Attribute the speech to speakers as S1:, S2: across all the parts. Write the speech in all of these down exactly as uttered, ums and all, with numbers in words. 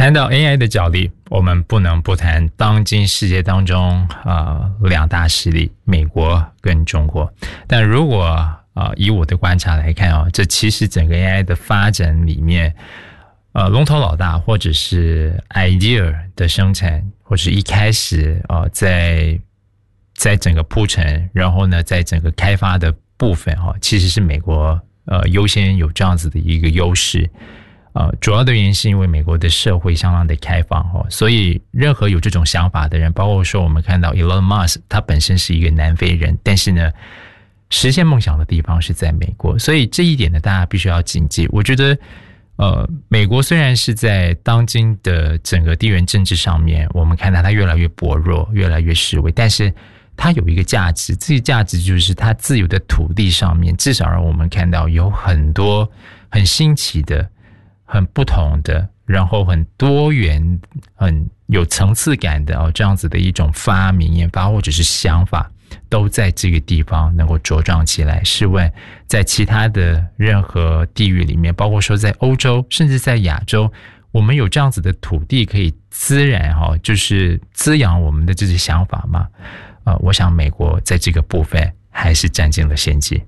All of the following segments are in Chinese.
S1: 谈到 A I 的角力，我们不能不谈当今世界当中呃两大势力，美国跟中国。但如果呃以我的观察来看哦，这其实整个 A I 的发展里面，呃龙头老大或者是 idea 的生产，或者一开始呃在在整个铺陈，然后呢在整个开发的部分哦，其实是美国呃优先有这样子的一个优势。呃，主要的原因是因为美国的社会相当的开放哦，所以任何有这种想法的人，包括说我们看到 Elon Musk， 他本身是一个南非人，但是呢，实现梦想的地方是在美国，所以这一点呢，大家必须要谨记。我觉得，呃，美国虽然是在当今的整个地缘政治上面，我们看到它越来越薄弱，越来越示威，但是它有一个价值，这个价值就是它自由的土地上面，至少让我们看到有很多很新奇的。很不同的，然后很多元、很有层次感的哦，这样子的一种发明、研发或者是想法，都在这个地方能够茁壮起来。试问，在其他的任何地域里面，包括说在欧洲，甚至在亚洲，我们有这样子的土地可以滋然哈，就是滋养我们的这些想法吗？呃，我想美国在这个部分还是占尽了先机。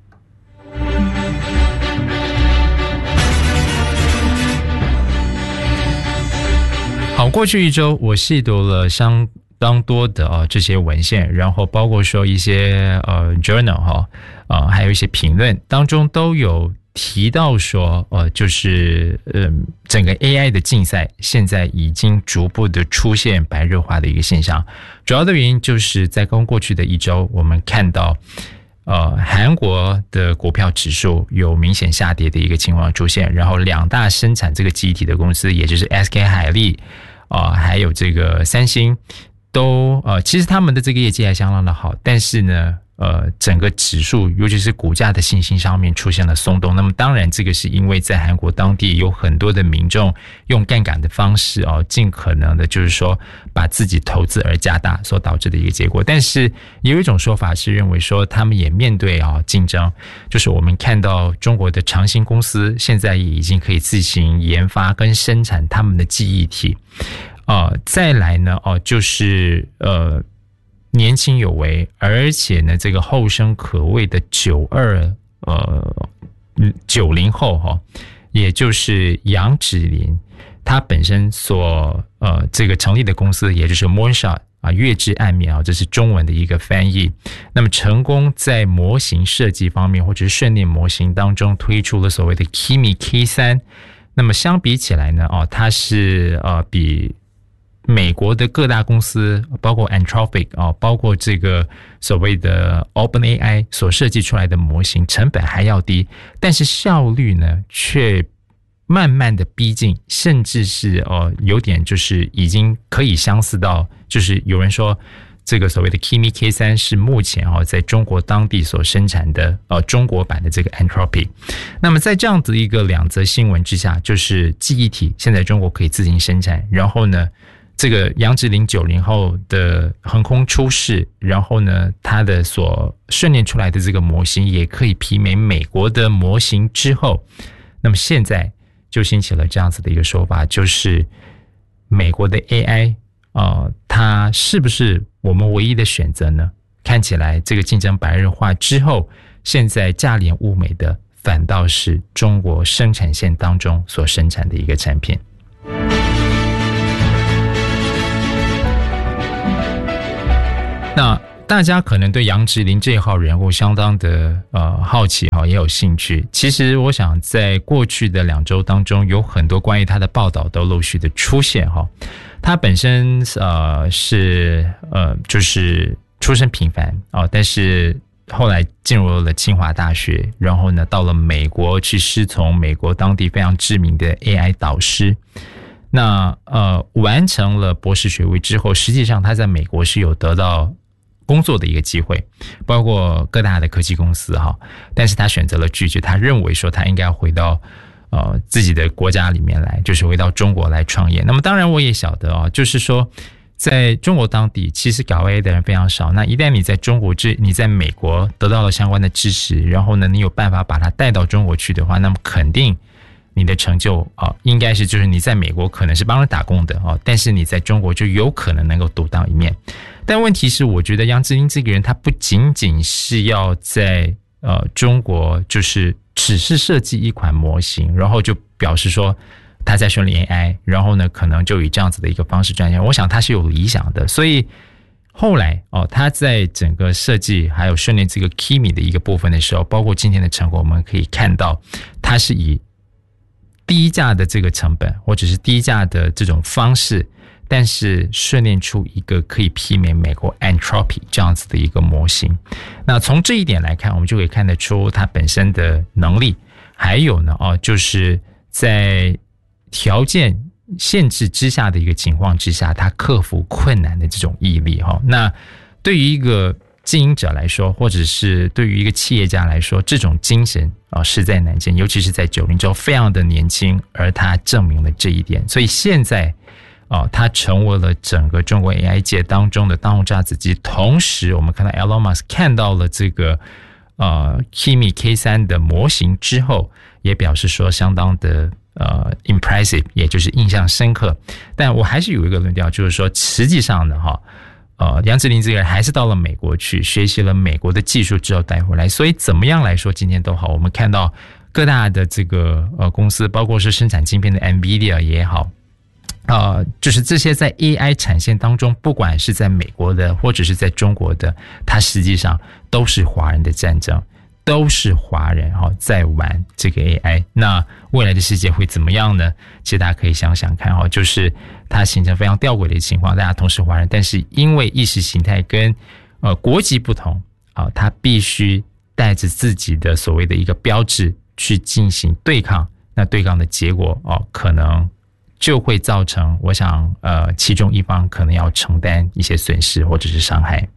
S1: 好，过去一周我细读了相当多的呃这些文献，然后包括说一些呃 journal 哈、哦，呃还有一些评论当中都有提到说，呃就是呃整个 A I 的竞赛现在已经逐步的出现白热化的一个现象，主要的原因就是在刚过去的一周，我们看到。呃，韩国的股票指数有明显下跌的一个情况出现，然后两大生产这个记忆体的公司，也就是 S K 海力啊、呃，还有这个三星，都呃，其实他们的这个业绩还相当的好，但是呢，呃，整个指数尤其是股价的信心上面出现了松动。那么当然，这个是因为在韩国当地有很多的民众用杠杆的方式哦，尽可能的就是说把自己投资而加大所导致的一个结果。但是有一种说法是认为说，他们也面对啊竞争，就是我们看到中国的长兴公司现在也已经可以自行研发跟生产他们的记忆体。呃，再来呢，哦、呃，就是呃。年轻有为，而且呢，这个后生可畏的九二呃九零后哈、哦，也就是杨芷琳，他本身所呃这个成立的公司，也就是 Moonshot 啊，月之暗面啊，这是中文的一个翻译。那么成功在模型设计方面，或者是训练模型当中推出了所谓的 Kimi K 三。那么相比起来呢，哦，它是呃比美国的各大公司，包括 Anthropic 啊，包括这个所谓的 OpenAI 所设计出来的模型，成本还要低，但是效率呢，却慢慢的逼近，甚至是呃有点就是已经可以相似到，就是有人说这个所谓的 Kimi K 三 是目前哦在中国当地所生产的呃中国版的这个 Anthropic。那么在这样子一个两则新闻之下，就是记忆体现在中国可以自行生产，然后呢。这个杨芷琳九零后的横空出世，然后呢，他的所训练出来的这个模型也可以媲美美国的模型之后，那么现在就兴起了这样子的一个说法，就是美国的 A I 啊、呃，它是不是我们唯一的选择呢？看起来这个竞争白热化之后，现在价廉物美的反倒是中国生产线当中所生产的一个产品。那大家可能对杨芷琳这一号人物相当的呃好奇哈，也有兴趣。其实我想在过去的两周当中，有很多关于他的报道都陆续的出现哈。他本身呃是呃就是出身平凡啊、呃，但是后来进入了清华大学，然后呢到了美国去师从美国当地非常知名的 A I 导师。那呃完成了博士学位之后，实际上他在美国是有得到工作的一个机会，包括各大的科技公司哈，但是他选择了拒绝，他认为说他应该要回到呃自己的国家里面来，就是回到中国来创业。那么当然我也晓得啊、哦，就是说在中国当地其实搞 A I 的人非常少，那一旦你在中国你在美国得到了相关的知识，然后呢你有办法把它带到中国去的话，那么肯定你的成就啊、呃，应该是就是你在美国可能是帮人打工的啊、呃，但是你在中国就有可能能够独当一面。但问题是，我觉得杨志霖这个人，他不仅仅是要在呃中国就是只是设计一款模型，然后就表示说他在训练 A I， 然后呢可能就以这样子的一个方式赚钱。我想他是有理想的，所以后来哦，他在整个设计还有训练这个 Kimi 的一个部分的时候，包括今天的成果，我们可以看到他是以低价的这个成本或者是低价的这种方式，但是训练出一个可以媲美美国 Anthropic 这样子的一个模型。那从这一点来看，我们就可以看得出它本身的能力，还有呢哦，就是在条件限制之下的一个情况之下，它克服困难的这种毅力哈。那对于一个经营者来说，或者是对于一个企业家来说，这种精神啊实在难见，尤其是在九零之后非常的年轻，而他证明了这一点。所以现在啊，他成为了整个中国 A I 界当中的当红炸子鸡。同时，我们看到 Elon Musk 看到了这个呃 Kimi K 三 的模型之后，也表示说相当的呃 impressive， 也就是印象深刻。但我还是有一个论调，就是说实际上呢哈。呃，杨志霖这个人还是到了美国去学习了美国的技术之后带回来，所以怎么样来说，今天都好，我们看到各大的这个呃公司，包括是生产晶片的 NVIDIA 也好，呃，就是这些在 A I 产线当中，不管是在美国的或者是在中国的，它实际上都是华人的战争，都是华人哈、哦、在玩这个 A I。那未来的世界会怎么样呢？其实大家可以想想看哈、哦，就是它形成非常吊诡的情况，大家同是华人，但是因为意识形态跟呃国籍不同啊，它必须带着自己的所谓的一个标志去进行对抗。那对抗的结果哦，可能就会造成，我想呃，其中一方可能要承担一些损失或者是伤害。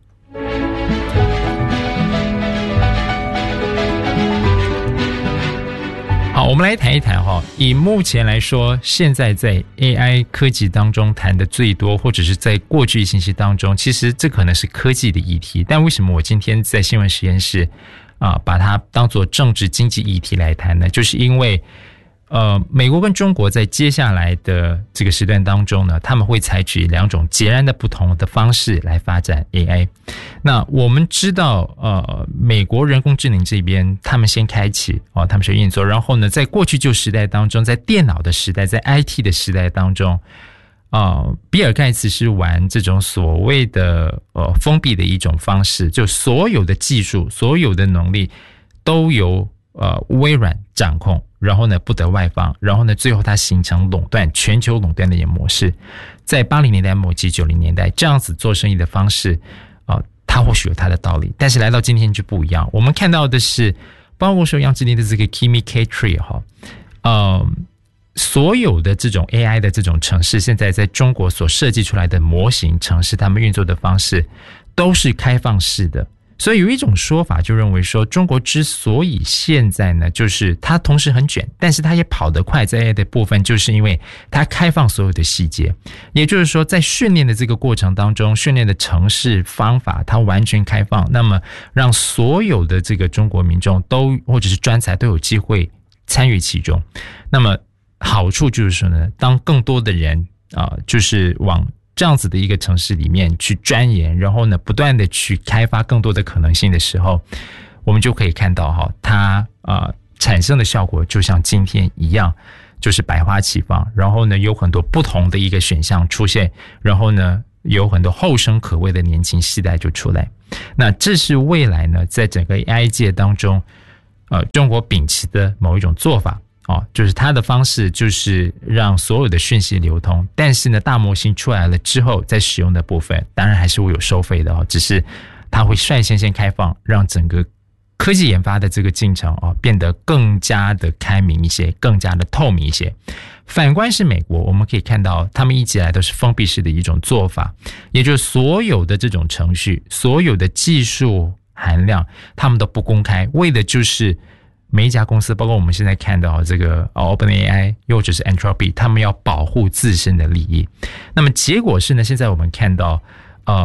S1: 好，我们来谈一谈哈。以目前来说，现在在 A I 科技当中谈的最多，或者是在过去信息当中，其实这可能是科技的议题。但为什么我今天在新闻实验室啊，把它当作政治经济议题来谈呢？就是因为呃，美国跟中国在接下来的这个时段当中呢，他们会采取两种截然的不同的方式来发展 A I。那我们知道，呃，美国人工智能这边，他们先开启哦，他们是运作，然后呢，在过去旧时代当中，在电脑的时代，在 I T 的时代当中，啊、呃，比尔盖茨是玩这种所谓的呃封闭的一种方式，就所有的技术、所有的能力都由呃微软掌控。然后呢，不得外放，然后呢，最后它形成垄断，全球垄断的一个模式。在八零年代末期、九零年代这样子做生意的方式，呃，它或许有它的道理，但是来到今天就不一样。我们看到的是，包括说杨志霖的这个 Kimi K 三 哈，呃，所有的这种 A I 的这种程式，现在在中国所设计出来的模型程式，他们运作的方式都是开放式的。所以有一种说法就认为说，中国之所以现在呢，就是它同时很卷，但是它也跑得快，在 A I 的部分，就是因为它开放所有的细节。也就是说，在训练的这个过程当中，训练的程式方法它完全开放，那么让所有的这个中国民众都或者是专才都有机会参与其中。那么好处就是说呢，当更多的人啊、呃，就是往这样子的一个城市里面去钻研，然后呢，不断的去开发更多的可能性的时候，我们就可以看到哈，它呃产生的效果就像今天一样，就是百花齐放，然后呢，有很多不同的一个选项出现，然后呢，有很多后生可畏的年轻世代就出来。那这是未来呢，在整个 A I 界当中，呃，中国秉持的某一种做法。哦，就是它的方式就是让所有的讯息流通，但是呢，大模型出来了之后，在使用的部分当然还是会有收费的哦，只是它会率先先开放，让整个科技研发的这个进程哦变得更加的开明一些，更加的透明一些。反观是美国，我们可以看到他们一直以来都是封闭式的一种做法，也就是所有的这种程序，所有的技术含量，他们都不公开，为的就是每一家公司，包括我们现在看到这个 OpenAI 又或者是 Anthropic， 他们要保护自身的利益。那么结果是呢，现在我们看到呃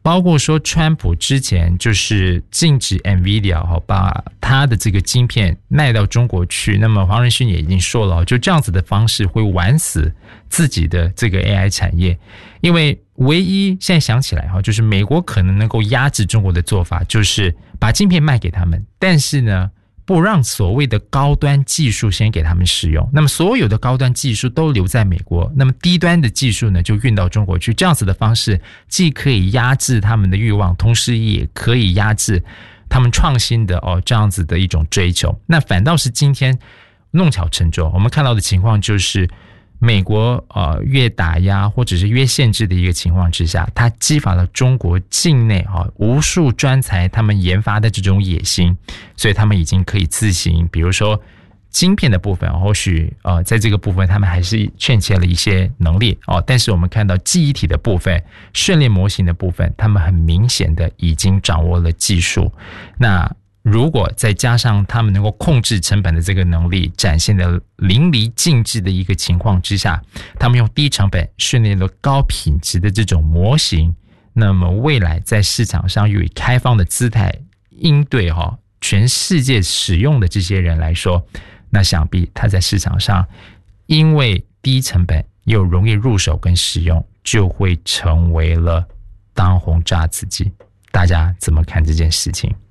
S1: 包括说川普之前就是禁止 NVIDIA 把他的这个晶片卖到中国去，那么黄仁勋也已经说了，就这样子的方式会玩死自己的这个 A I 产业。因为唯一现在想起来就是美国可能能够压制中国的做法，就是把晶片卖给他们，但是呢不让所谓的高端技术先给他们使用，那么所有的高端技术都留在美国，那么低端的技术呢就运到中国去。这样子的方式既可以压制他们的欲望，同时也可以压制他们创新的哦这样子的一种追求。那反倒是今天弄巧成拙，我们看到的情况就是美国呃越打压或者是越限制的一个情况之下，它激发了中国境内啊无数专才他们研发的这种野心，所以他们已经可以自行，比如说晶片的部分，或许呃在这个部分他们还是欠缺了一些能力哦，但是我们看到记忆体的部分、训练模型的部分，他们很明显的已经掌握了技术。那如果再加上他们能够控制成本的这个能力展现的淋漓尽致的一个情况之下，他们用低成本训练了高品质的这种模型，那么未来在市场上又以开放的姿态应对哈全世界使用的这些人来说，那想必他在市场上因为低成本又容易入手跟使用，就会成为了当红炸子鸡。大家怎么看这件事情？